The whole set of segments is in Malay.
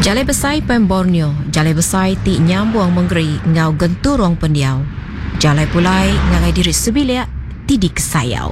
Jalai besai pen Borneo, jalai besai ti nyambung menggeri ngau genturong pendiau. Jalai pulai ngagai diri sebilia ti di kesayau.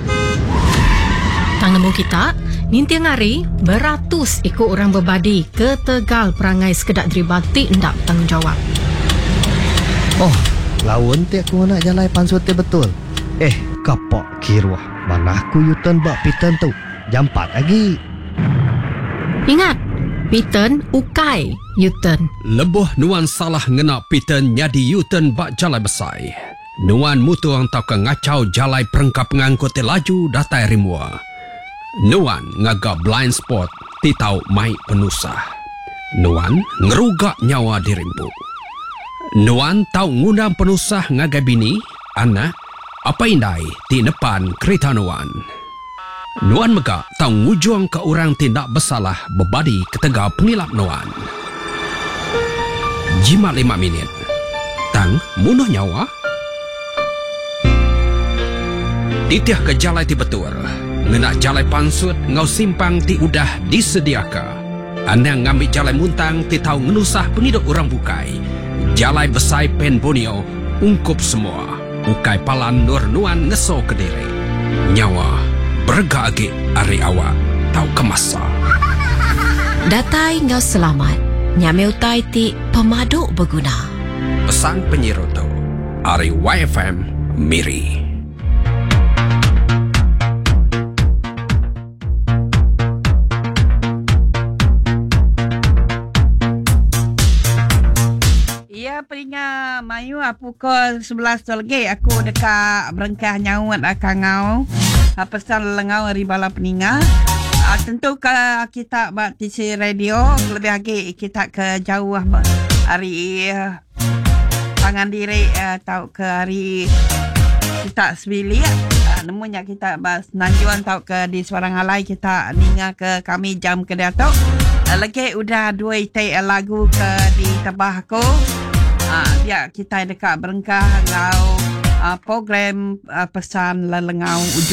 Tang nemu kita, ninti ngari beratus ikut orang berbadi ke Tegal perangai sekedak deribati ndak tanggungjawab. Oh, lawan ti aku nak jalai pansut ti betul. Kapok kirwah. Mana aku yutan bak pitan tu. Jam 4 lagi. Ingat, Piten ukai Yuten. Lebuh nuan salah ngena Piten nyadi Yuten bak jalai besai. Nuan mutuang tau ke ngacau jalai perengkap ngangkut laju datai rimua. Nuan ngaga blind spot ti tau mai penusah. Nuan ngerugak nyawa dirimpu. Nuan tau ngundang penusah ngagai bini, anak, apa indai ti depan kereta Nuan. Nuan megak tau ngujuang ke orang tindak bersalah berbadi ketega pengilap Nuan. Jimat 5 minit. Tang munuh nyawa. Titiah ke jalai ti betul. Ngenak jalai pansut ngau simpang ti udah disediaka. Anang ngambil jalai muntang ti tau ngenusah pengiduk orang bukai. Jalai besai pen Borneo ungkup semua. Ukai palan nur Nuan ngeso ke diri. Nyawa berga agi ari awak tau kemasa. Datai ngau selamat. Nyame utai ti pemaduk berguna. Pesan penyirutu ari YFM Miri. Peringat mayu pukul 11 lagi aku dekat berengkah nyawat akangau pesan lengau ribala peninga. Tentu kalau kita buat TC radio lebih lagi kita ke jauh hari tangan diri tau ke hari kita sebilik namunnya kita bas nanjuan tau ke di Sebarang Alai kita ninga ke kami jam ke datuk lagi udah 2 itai lagu ke di tebah aku. Ya kita dekat berengkah ngau program pesan lelengau